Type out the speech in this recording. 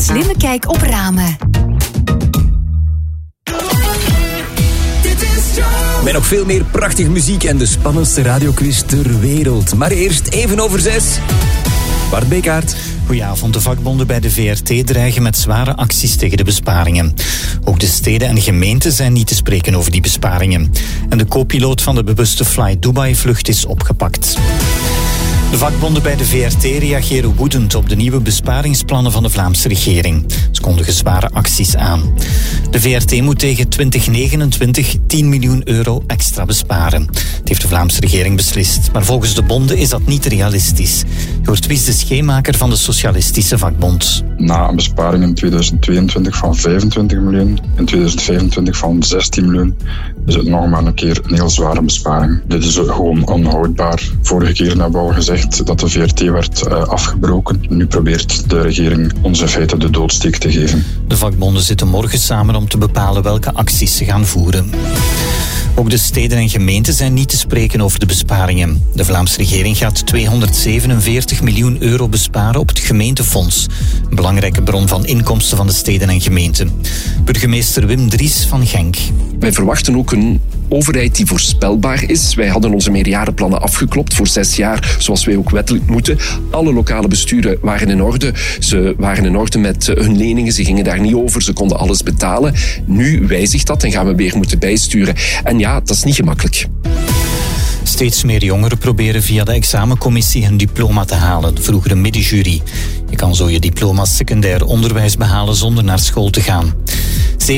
slimme kijk op ramen. Met nog veel meer prachtige muziek en de spannendste radioquiz ter wereld. Maar eerst even over 6. Bart Bekaert. Goedenavond. De vakbonden bij de VRT dreigen met zware acties tegen de besparingen. Ook de steden en gemeenten zijn niet te spreken over die besparingen. En de co-piloot van de bewuste Fly Dubai-vlucht is opgepakt. De vakbonden bij de VRT reageren woedend op de nieuwe besparingsplannen van de Vlaamse regering. Ze kondigen zware acties aan. De VRT moet tegen 2029 10 miljoen euro extra besparen. Dat heeft de Vlaamse regering beslist. Maar volgens de bonden is dat niet realistisch. Je hoort Wies de Scheemaker van de Socialistische Vakbond. Na een besparing in 2022 van 25 miljoen, in 2025 van 16 miljoen, is het nog maar een keer een heel zware besparing. Dit is gewoon onhoudbaar. Vorige keer hebben we al gezegd dat de VRT werd afgebroken. Nu probeert de regering ons in feite de doodsteek te geven. De vakbonden zitten morgen samen om te bepalen welke acties ze gaan voeren. Ook de steden en gemeenten zijn niet te spreken over de besparingen. De Vlaamse regering gaat 247 miljoen euro besparen op het gemeentefonds. Een belangrijke bron van inkomsten van de steden en gemeenten. Burgemeester Wim Dries van Genk. Wij verwachten ook een overheid die voorspelbaar is. Wij hadden onze meerjarenplannen afgeklopt voor 6 jaar, zoals wij ook wettelijk moeten. Alle lokale besturen waren in orde. Ze waren in orde met hun leningen, ze gingen daar niet over, ze konden alles betalen. Nu wijzigt dat en gaan we weer moeten bijsturen. En ja, dat is niet gemakkelijk. Steeds meer jongeren proberen via de examencommissie hun diploma te halen, de vroegere middenjury. Je kan zo je diploma secundair onderwijs behalen zonder naar school te gaan.